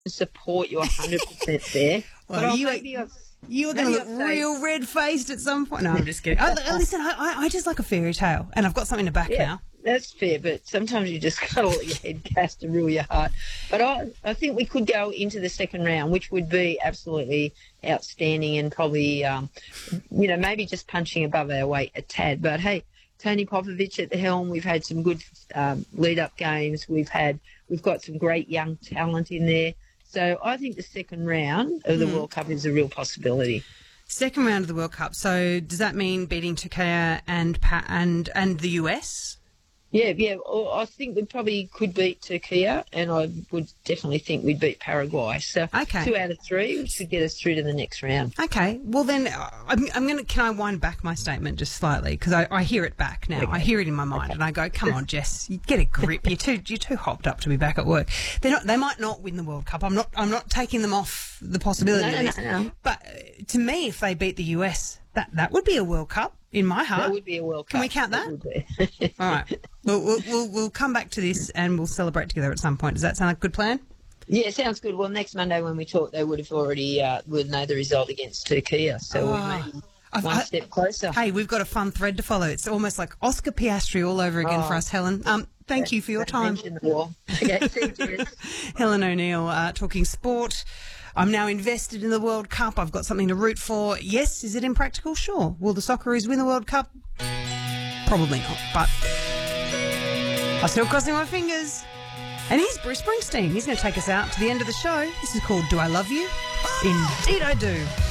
support you 100% there. Well, but you were going to look real red-faced at some point. No, I'm just kidding. Listen, I just like a fairy tale, and I've got something to back now. That's fair, but sometimes you just got to let your head cast to rule your heart. But I think we could go into the second round, which would be absolutely outstanding and probably, maybe just punching above our weight a tad. But, hey, Tony Popovich at the helm, we've had some good lead-up games. We've got some great young talent in there. So I think the second round of the World Cup is a real possibility. Second round of the World Cup. So does that mean beating Turkey and the US? Yeah. I think we probably could beat Turkey, and I would definitely think we'd beat Paraguay. So 2 out of 3 should get us through to the next round. Okay. Well, then can I wind back my statement just slightly? Because I hear it back now. Okay. I hear it in my mind, and I go, come on, Jess, you get a grip. You're too hopped up to be back at work. They might not win the World Cup. I'm not taking them off the possibility of this. No. But to me, if they beat the US, that would be a World Cup. In my heart. That would be a World Cup. Can we count that? All right. We'll come back to this and we'll celebrate together at some point. Does that sound like a good plan? Yeah, sounds good. Well, next Monday when we talk, they would have already would know the result against Turkey. So we may be one step closer. Hey, we've got a fun thread to follow. It's almost like Oscar Piastri all over again for us, Helen. Thank you for your time. Okay, see you. Helen O'Neill talking sport. I'm now invested in the World Cup. I've got something to root for. Yes, is it impractical? Sure. Will the Socceroos win the World Cup? Probably not, but I'm still crossing my fingers. And here's Bruce Springsteen. He's going to take us out to the end of the show. This is called Do I Love You? Indeed I do.